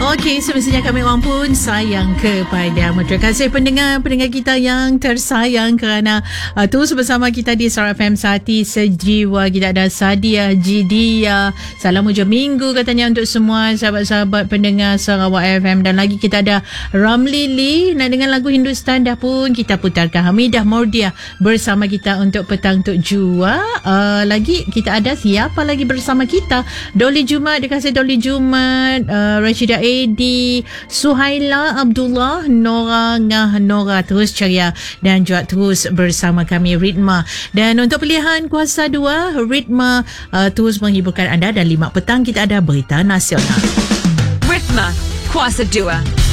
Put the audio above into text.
Okey, semestinya kami orang pun sayang kepadamu. Terima kasih pendengar-pendengar kita yang tersayang kerana terus bersama kita di Star FM Sati Sejiwa. Kita ada Sadia Jidia. Salam hujung minggu katanya untuk semua sahabat-sahabat pendengar Sarawak FM. Dan lagi kita ada Ramli Lee. Nak dengar lagu Hindustan dah pun kita putarkan. Hamidah Mordia bersama kita untuk petang untuk jua. Lagi kita ada siapa lagi bersama kita? Doli Jumat, dia kasih Doli Jumat, Rashida Edi, Suhaila Abdullah, Nora Ngah Nora terus ceria dan juga terus bersama kami Ritma. Dan untuk pilihan kuasa 2, Ritma terus menghiburkan anda. Dan 5 petang kita ada berita nasional. Ritma kuasa 2.